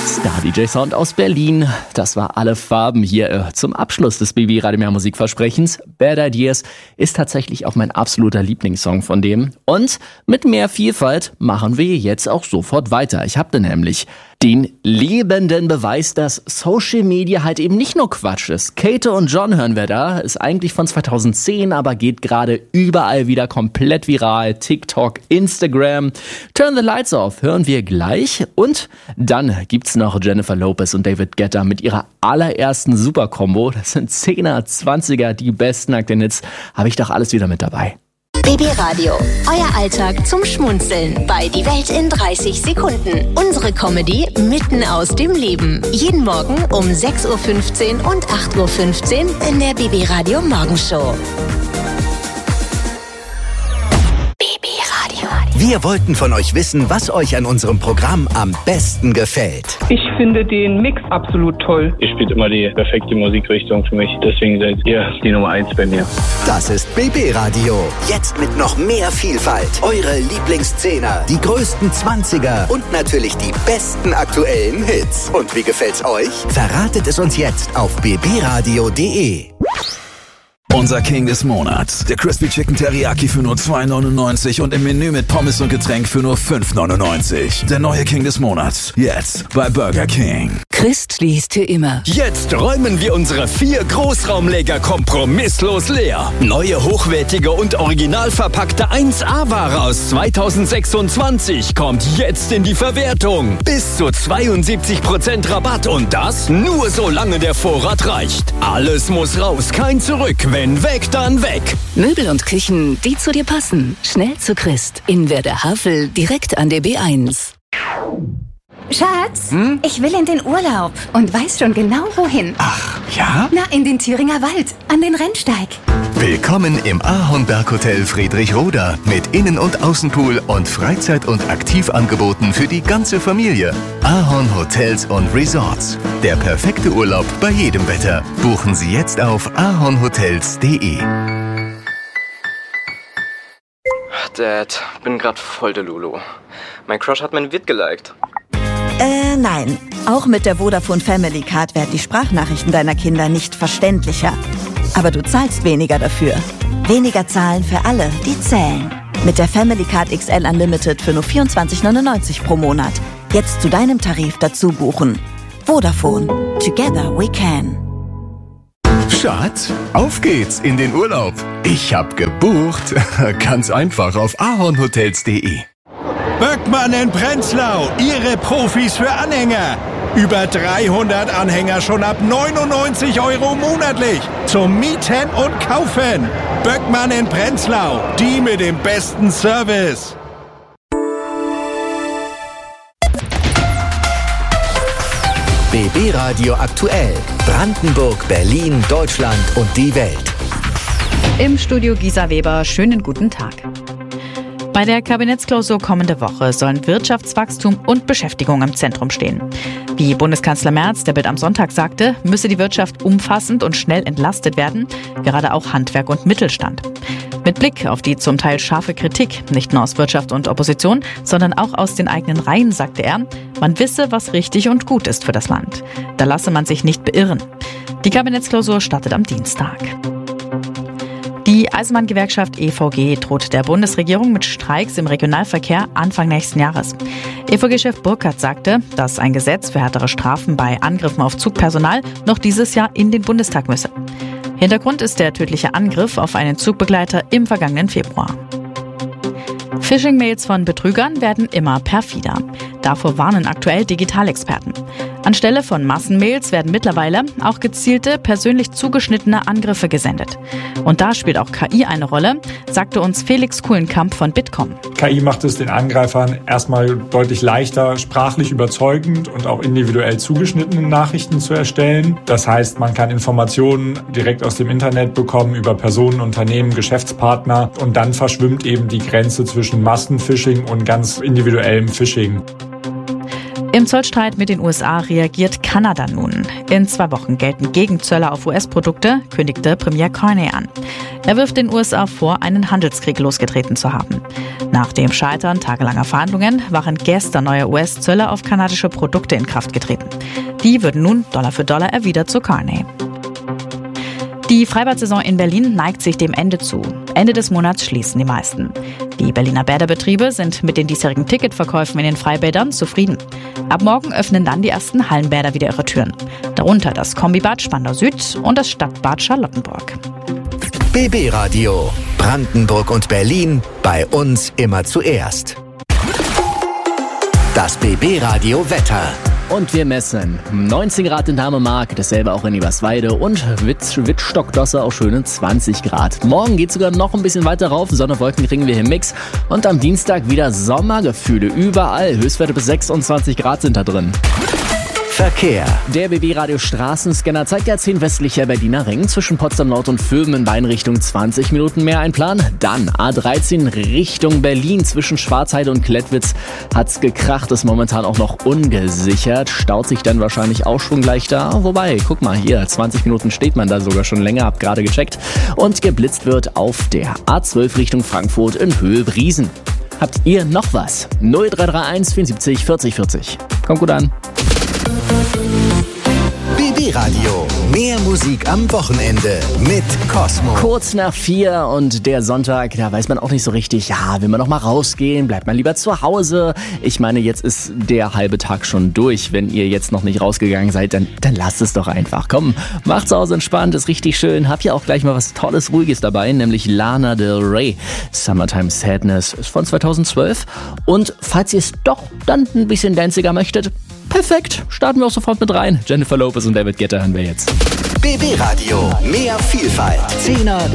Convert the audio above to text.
Star-DJ-Sound aus Berlin. Das war Alle Farben hier zum Abschluss des BB Radio Musikversprechens. Bad Ideas ist tatsächlich auch mein absoluter Lieblingssong von dem. Und mit mehr Vielfalt machen wir jetzt auch sofort weiter. Ich habe nämlich den lebenden Beweis, dass Social Media halt eben nicht nur Quatsch ist. Kate und John hören wir da, ist eigentlich von 2010, aber geht gerade überall wieder komplett viral. TikTok, Instagram. Turn the Lights Off hören wir gleich. Und dann gibt's noch Jennifer Lopez und David Guetta mit ihrer allerersten Super-Kombo. Das sind 10er, 20er, die besten aktuellen Hits. Habe ich doch alles wieder mit dabei. BB Radio, euer Alltag zum Schmunzeln bei Die Welt in 30 Sekunden. Unsere Comedy mitten aus dem Leben. Jeden Morgen um 6.15 Uhr und 8.15 Uhr in der BB Radio Morgenshow. BB Radio. Wir wollten von euch wissen, was euch an unserem Programm am besten gefällt. Ich finde den Mix absolut toll. Ihr spielt immer die perfekte Musikrichtung für mich, deswegen seid ihr die Nummer 1 bei mir. Das ist BB Radio. Jetzt mit noch mehr Vielfalt. Eure Lieblingszehner, die größten 20er und natürlich die besten aktuellen Hits. Und wie gefällt's euch? Verratet es uns jetzt auf bbradio.de. Unser King des Monats. Der Crispy Chicken Teriyaki für nur $2,99 und im Menü mit Pommes und Getränk für nur $5,99. Der neue King des Monats. Jetzt bei Burger King. Christ liest für immer. Jetzt räumen wir unsere 4 Großraumleger kompromisslos leer. Neue, hochwertige und original verpackte 1A-Ware aus 2026 kommt jetzt in die Verwertung. Bis zu 72% Rabatt und das nur solange der Vorrat reicht. Alles muss raus, kein Zurück. Wenn weg, dann weg. Möbel und Küchen, die zu dir passen. Schnell zu Christ. In Werder-Havel, direkt an der B1. Schatz, ich will in den Urlaub und weiß schon genau wohin. Ach, ja? Na, in den Thüringer Wald, an den Rennsteig. Willkommen im Ahornberghotel Friedrichroda mit Innen- und Außenpool und Freizeit- und Aktivangeboten für die ganze Familie. Ahorn Hotels und Resorts. Der perfekte Urlaub bei jedem Wetter. Buchen Sie jetzt auf ahornhotels.de. Dad, bin grad voll der Lulu. Mein Crush hat mein Vid geliked. Nein. Auch mit der Vodafone Family Card werden die Sprachnachrichten deiner Kinder nicht verständlicher. Aber du zahlst weniger dafür. Weniger zahlen für alle, die zählen. Mit der Family Card XL Unlimited für nur $24,99 pro Monat. Jetzt zu deinem Tarif dazu buchen. Vodafone. Together we can. Schatz, auf geht's in den Urlaub. Ich hab gebucht. Ganz einfach auf ahornhotels.de. Böckmann in Prenzlau, Ihre Profis für Anhänger. Über 300 Anhänger schon ab 99 € monatlich. Zum Mieten und Kaufen. Böckmann in Prenzlau, die mit dem besten Service. BB Radio aktuell. Brandenburg, Berlin, Deutschland und die Welt. Im Studio Gisa Weber, schönen guten Tag. Bei der Kabinettsklausur kommende Woche sollen Wirtschaftswachstum und Beschäftigung im Zentrum stehen. Wie Bundeskanzler Merz der Bild am Sonntag sagte, müsse die Wirtschaft umfassend und schnell entlastet werden, gerade auch Handwerk und Mittelstand. Mit Blick auf die zum Teil scharfe Kritik, nicht nur aus Wirtschaft und Opposition, sondern auch aus den eigenen Reihen, sagte er, man wisse, was richtig und gut ist für das Land. Da lasse man sich nicht beirren. Die Kabinettsklausur startet am Dienstag. Die Eisenbahngewerkschaft EVG droht der Bundesregierung mit Streiks im Regionalverkehr Anfang nächsten Jahres. EVG-Chef Burkhardt sagte, dass ein Gesetz für härtere Strafen bei Angriffen auf Zugpersonal noch dieses Jahr in den Bundestag müsse. Hintergrund ist der tödliche Angriff auf einen Zugbegleiter im vergangenen Februar. Phishing-Mails von Betrügern werden immer perfider. Davor warnen aktuell Digitalexperten. Anstelle von Massenmails werden mittlerweile auch gezielte, persönlich zugeschnittene Angriffe gesendet. Und da spielt auch KI eine Rolle, sagte uns Felix Kuhlenkamp von Bitkom. KI macht es den Angreifern erstmal deutlich leichter, sprachlich überzeugend und auch individuell zugeschnittene Nachrichten zu erstellen. Das heißt, man kann Informationen direkt aus dem Internet bekommen über Personen, Unternehmen, Geschäftspartner und dann verschwimmt eben die Grenze zwischen Massenphishing und ganz individuellem Phishing. Im Zollstreit mit den USA reagiert Kanada nun. In 2 Wochen gelten Gegenzölle auf US-Produkte, kündigte Premier Carney an. Er wirft den USA vor, einen Handelskrieg losgetreten zu haben. Nach dem Scheitern tagelanger Verhandlungen waren gestern neue US-Zölle auf kanadische Produkte in Kraft getreten. Die würden nun Dollar für Dollar erwidert zu Carney. Die Freibad-Saison in Berlin neigt sich dem Ende zu. Ende des Monats schließen die meisten. Die Berliner Bäderbetriebe sind mit den diesjährigen Ticketverkäufen in den Freibädern zufrieden. Ab morgen öffnen dann die ersten Hallenbäder wieder ihre Türen. Darunter das Kombibad Spandau Süd und das Stadtbad Charlottenburg. BB Radio. Brandenburg und Berlin. Bei uns immer zuerst. Das BB Radio Wetter. Und wir messen 19 Grad in Dahmemark, dasselbe auch in Eberswalde und Wittstock-Dosse auch schöne 20 Grad. Morgen geht sogar noch ein bisschen weiter rauf, Sonne, Wolken kriegen wir hier im Mix. Und am Dienstag wieder Sommergefühle überall, Höchstwerte bis 26 Grad sind da drin. Verkehr. Der BB-Radio Straßenscanner zeigt ja 10 westlicher Berliner Ring zwischen Potsdam Nord und Vöben in beiden Richtungen 20 Minuten mehr Einplan. Dann A13 Richtung Berlin zwischen Schwarzheide und Klettwitz hat's gekracht, ist momentan auch noch ungesichert. Staut sich dann wahrscheinlich auch schon gleich da. Wobei, guck mal hier, 20 Minuten steht man da sogar schon länger, hab gerade gecheckt. Und geblitzt wird auf der A12 Richtung Frankfurt in Höhe Briesen. Habt ihr noch was? 0331 74 40 40. Kommt gut an. BB Radio. Mehr Musik am Wochenende mit Cosmo. Kurz nach 4 und der Sonntag, da weiß man auch nicht so richtig, ja, will man noch mal rausgehen, bleibt man lieber zu Hause. Ich meine, jetzt ist der halbe Tag schon durch. Wenn ihr jetzt noch nicht rausgegangen seid, dann lasst es doch einfach. Komm, macht zu Hause entspannt, ist richtig schön. Hab ja auch gleich mal was Tolles, Ruhiges dabei, nämlich Lana Del Rey. Summertime Sadness ist von 2012. Und falls ihr es doch dann ein bisschen danziger möchtet, perfekt, starten wir auch sofort mit rein. Jennifer Lopez und David Guetta hören wir jetzt. BB Radio, mehr Vielfalt. 10er,